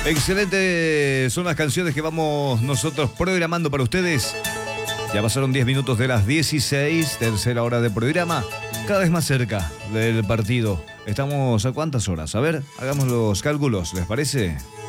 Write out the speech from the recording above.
Excelente, son las canciones que vamos nosotros programando para ustedes. Ya pasaron 10 minutos de las 16, tercera hora de programa, cada vez más cerca del partido. ¿Estamos a cuántas horas? A ver, hagamos los cálculos, ¿les parece?